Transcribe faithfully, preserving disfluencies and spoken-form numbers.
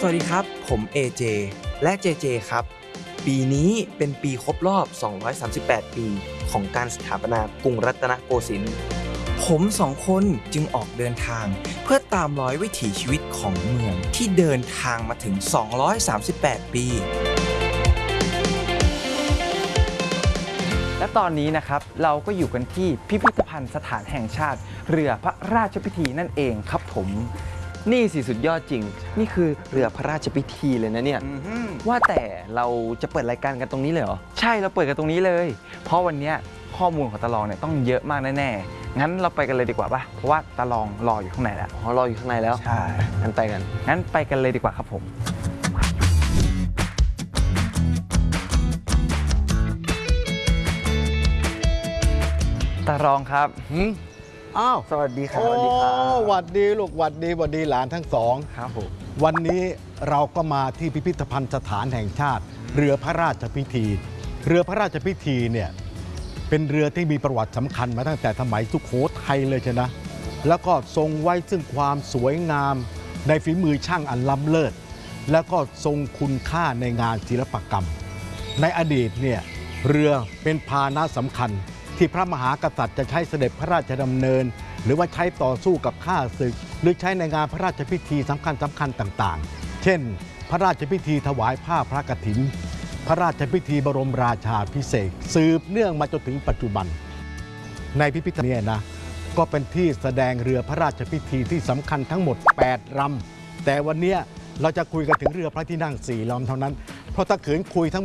วัสดีครับผม เอ เจ และ เจ เจ ครับปีนี้เป็นปีครบรอบสองร้อยสามสิบแปดปีของการสถาปนากรุงรัตนโกสินทร์ผมสองคนจึงออกเดินทางเพื่อตามรอยวิถีชีวิตของเมืองที่เดินทางมาถึงสองร้อยสามสิบแปดปีและตอนนี้นะครับเราก็อยู่กันที่พิพิธภัณฑ์สถานแห่งชาติเรือพระราชพิธีนั่นเองครับผมนี่สิสุดยอดจริงนี่คือเรือพระราชพิธีเลยนะเนี่ยว่าแต่เราจะเปิดรายการกันตรงนี้เลยเหรอใช่เราเปิดกันตรงนี้เลยเพราะวันนี้ข้อมูลของตาลองเนี่ยต้องเยอะมากแน่ๆงั้นเราไปกันเลยดีกว่าป่ะเพราะว่าตาลองรออยู่ข้างในแล้วอ๋อรออยู่ข้างในแล้วใช่งั้นไปกันงั้นไปกันเลยดีกว่าครับผมตาลองครับอ้าวสวัสดีครับสวัสดีครับหวัดดีลูกหวัดดีหวัดดีหลานทั้งสองครับผมวันนี้เราก็มาที่พิพิธภัณฑ์สถานแห่งชาติเรือพระราชพิธี เรือพระราชพิธีเนี่ยเป็นเรือที่มีประวัติสำคัญมาตั้งแต่สมัยสุโขทัยเลยใช่นะแล้วก็ทรงไว้ซึ่งความสวยงามในฝีมือช่างอันล้ำเลิศแล้วก็ทรงคุณค่าในงานศิลปกรรมในอดีตเนี่ยเรือเป็นพาหนะสำคัญที่พระมหากษัตริย์จะใช้เสด็จพระราชดำเนินหรือว่าใช้ต่อสู้กับข้าศึกหรือใช้ในงานพระราชพิธีสำคัญสำคัญต่างๆเช่นพระราชพิธีถวายผ้าพระกฐินพระราชพิธีบรมราชาภิเษกสืบเนื่องมาจนถึงปัจจุบันในพิพิธภัณฑ์เนี่ยนะก็เป็นที่แสดงเรือพระราชพิธีที่สำคัญทั้งหมดแปดลำแต่วันนี้เราจะคุยกันถึงเรือพระที่นั่งสี่ลำเท่านั้นเพราะถ้าขืนคุยทั้ง